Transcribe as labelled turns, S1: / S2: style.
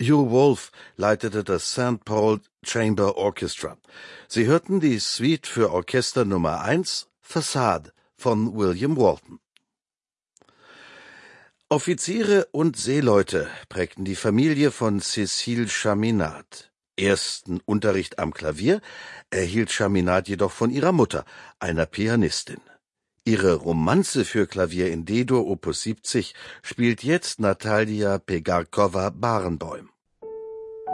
S1: Hugh Wolf leitete das St. Paul Chamber Orchestra. Sie hörten die Suite für Orchester Nummer 1, Façade von William Walton. Offiziere und Seeleute prägten die Familie von Cécile Chaminade. Ersten Unterricht am Klavier erhielt Chaminade jedoch von ihrer Mutter, einer Pianistin. Ihre Romanze für Klavier in D-Dur Opus 70 spielt jetzt Natalia Pegarkowa-Barenboim.